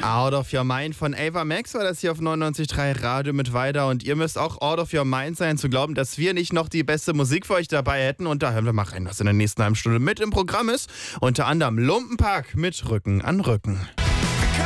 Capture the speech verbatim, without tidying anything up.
Out of Your Mind von Ava Max war das hier auf neunundneunzig Komma drei Radio mit Weiter. Und ihr müsst auch out of your mind sein, zu glauben, dass wir nicht noch die beste Musik für euch dabei hätten. Und da hören wir mal rein, was in der nächsten halben Stunde mit im Programm ist. Unter anderem Lumpenpack mit Rücken an Rücken.